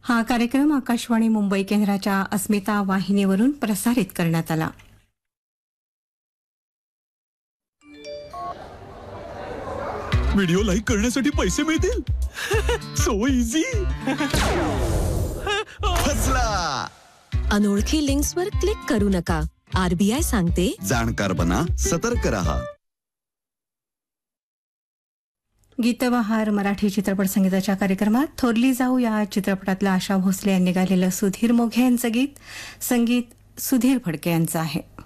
हा कार्यक्रम आकाशवाणी मुंबई केंद्राच्या अस्मिता वाहिनीवरून प्रसारित करण्यात आला. व्हिडिओ लाईक करण्यासाठी पैसे मिळतील. So easy. फसला. अनोळखी लिंक्सवर क्लिक करू नका. आरबीआय सांगते, जाणकार बना, सतर्क रहा. गीतबहार मराठी चित्रपट संगीताच्या कार्यक्रमात थोरली जाऊ या चित्रपटातलं आशा भोसले यांनी गायलेलं सुधीर मोघे यांचं गीत, संगीत सुधीर फडके यांचं आहे.